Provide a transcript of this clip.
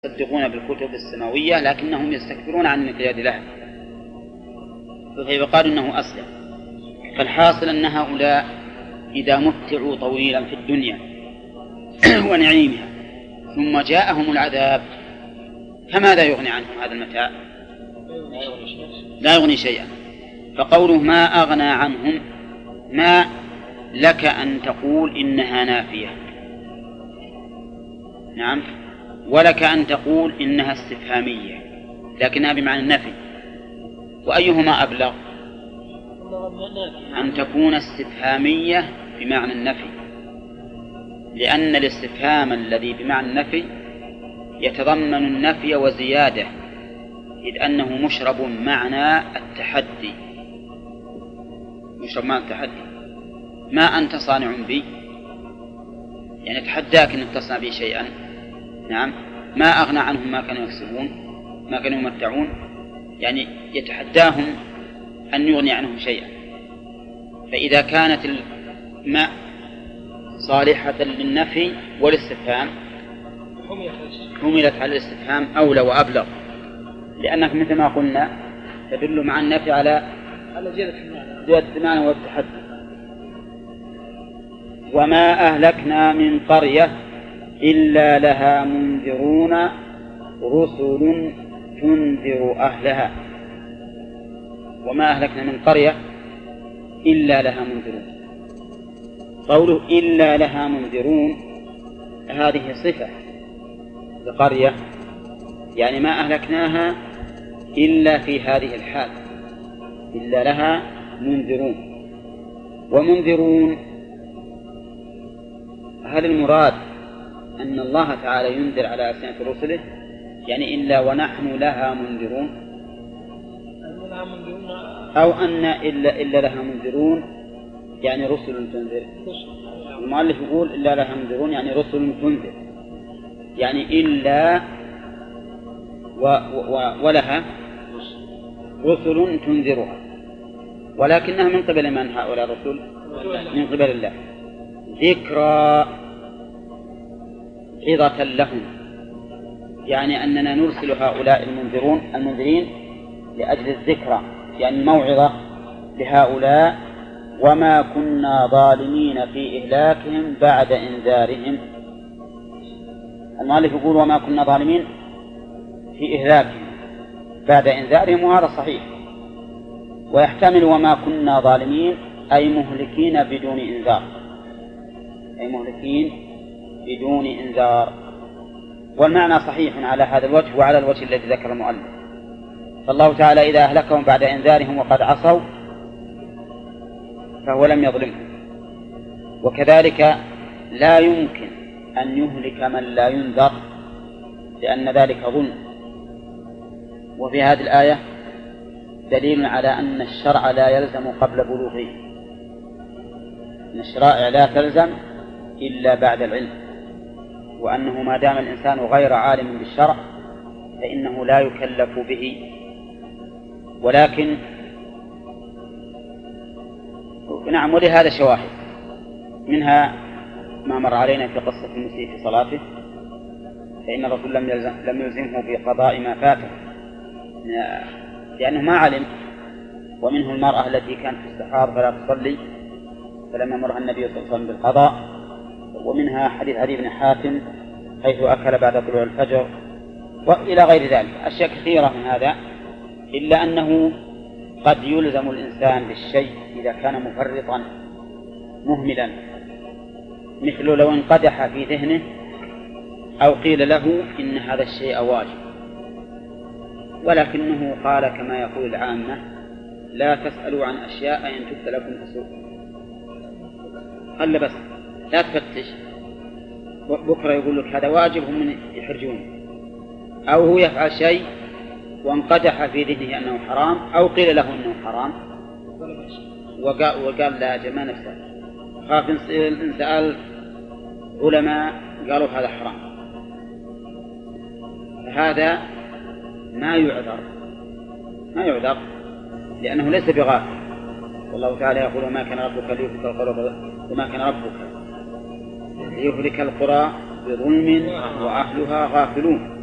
يصدقون بالكتب السماوية لكنهم يستكبرون عن الانقياد لها، فيقال إنه أسلم. فالحاصل أن هؤلاء إذا متعوا طويلا في الدنيا ونعيمها ثم جاءهم العذاب فماذا يغني عنهم هذا المتاع؟ لا يغني شيئا. فقوله ما أغنى عنهم، ما لك أن تقول إنها نافية، نعم، ولك أن تقول إنها استفهامية لكنها بمعنى النفي، وأيهما أبلغ؟ أن تكون استفهامية بمعنى النفي، لأن الاستفهام الذي بمعنى النفي يتضمن النفي وزيادة، إذ أنه مشرب معنى التحدي، مشرب معنى التحدي. ما أنت صانع بي، يعني أتحداك أنك تصنع بي شيئا، نعم. ما أغنى عنهم ما كانوا يكسبون، ما كانوا يمتعون، يعني يتحداهم أن يغني عنهم شيئا. فإذا كانت الماء صالحة للنفي والاستفهام حملت على الاستفهام أولى وأبلغ، لأنك مثل ما قلنا تدل مع النفي على زيادة المعنى والتحدي. وما أهلكنا من قرية إلا لها منذرون رسل تنذر أهلها. وما أهلكنا من قرية إلا لها منذرون، قوله إلا لها منذرون هذه صفة لقرية، يعني ما أهلكناها إلا في هذه الحال، إلا لها منذرون. ومنذرون، هل المراد أن الله تعالى ينذر على ألسنة رسله، يعني إلا ونحن لها منذرون، أو أن إلا لها منذرون يعني رسل تنذر؟ المؤلف يقول إلا لها منذرون يعني رسل تنذر، يعني إلا ولها رسل تنذرها، ولكنها من قبل من هؤلاء الرسل؟ من قبل الله، ذكرى عظة لهم، يعني أننا نرسل هؤلاء المنذرين لأجل الذكرى، يعني الموعظة لهؤلاء. وما كنا ظالمين في إهلاكهم بعد إنذارهم. المؤلف يقول وما كنا ظالمين في إهلاكهم بعد إنذارهم، وهذا صحيح، ويحتمل وما كنا ظالمين أي مهلكين بدون إنذار، أي مهلكين بدون إنذار، والمعنى صحيح على هذا الوجه وعلى الوجه الذي ذكر المؤلف. فالله تعالى إذا أهلكهم بعد إنذارهم وقد عصوا فهو لم يظلمهم، وكذلك لا يمكن أن يهلك من لا ينذر لأن ذلك ظلم. وفي هذه الآية دليل على أن الشرع لا يلزم قبل بلوغه، أن الشرائع لا تلزم إلا بعد العلم، وأنه ما دام الإنسان غير عالم بالشرع فإنه لا يكلف به. ولكن نعم، ولهذا شواهد، منها ما مر علينا في قصة المسيء في صلاته، فإن الرسول لم يلزمه بقضاء ما فاته لأنه ما علم. ومنه المرأة التي كانت تستحاض فلا تصلي فلم يمرها النبي صلى الله عليه وسلم بالقضاء. ومنها حديث عدي بن حاتم حيث أكل بعد طلوع الفجر، وإلى غير ذلك أشياء كثيرة من هذا، إلا أنه قد يلزم الإنسان بالشيء إذا كان مفرطا مهملا، مثل لو انقدح في ذهنه أو قيل له إن هذا الشيء واجب، ولكنه قال كما يقول العامة لا تسألوا عن أشياء إن تبت لكم تسوء، قال بس لا تفتش، بكرة يقول لك هذا واجب هم يحرجون، أو هو يفعل شيء وانقدح في ذهنه أنه حرام، أو قيل له أنه حرام وقال لا جمع نفسه، خاف إن سأل علماء قالوا هذا حرام، فهذا ما يعذر لأنه ليس بغافل. والله تعالى يقول وما كان ربك ليهلك القرى وما كان ربك ليهلك القرى بظلم وأهلها غافلون.